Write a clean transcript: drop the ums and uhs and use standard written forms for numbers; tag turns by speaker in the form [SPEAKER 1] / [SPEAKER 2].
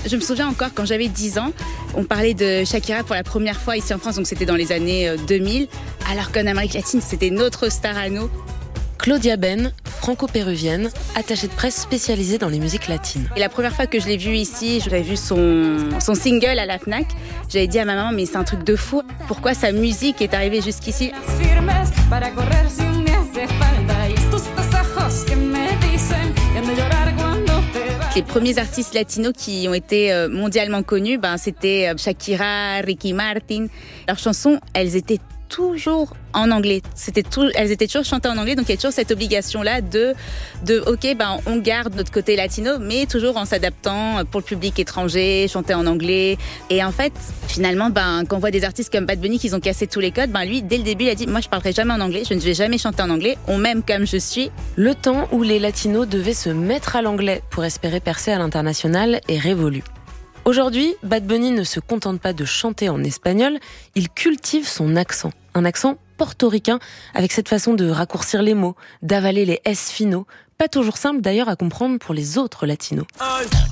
[SPEAKER 1] Je me souviens encore quand j'avais 10 ans, on parlait de Shakira pour la première fois ici en France, donc c'était dans les années 2000, alors qu'en Amérique latine, c'était notre star à nous.
[SPEAKER 2] Claudia Ben, franco-péruvienne, attachée de presse spécialisée dans les musiques latines.
[SPEAKER 1] Et la première fois que je l'ai vue ici, j'avais vu son single à la Fnac. J'avais dit à ma maman, mais c'est un truc de fou. Pourquoi sa musique est arrivée jusqu'ici ? Les premiers artistes latinos qui ont été mondialement connus, c'était Shakira, Ricky Martin. Leurs chansons, elles étaient toujours en anglais. Elles étaient toujours chantées en anglais, donc il y a toujours cette obligation-là de ok, on garde notre côté latino, mais toujours en s'adaptant pour le public étranger, chanter en anglais. Et en fait, finalement, quand on voit des artistes comme Bad Bunny qui ont cassé tous les codes, lui, dès le début, il a dit, moi, je parlerai jamais en anglais, je ne vais jamais chanter en anglais, on m'aime comme je suis.
[SPEAKER 2] Le temps où les latinos devaient se mettre à l'anglais pour espérer percer à l'international est révolu. Aujourd'hui, Bad Bunny ne se contente pas de chanter en espagnol, il cultive son accent. Un accent portoricain, avec cette façon de raccourcir les mots, d'avaler les S finaux. Pas toujours simple d'ailleurs à comprendre pour les autres latinos.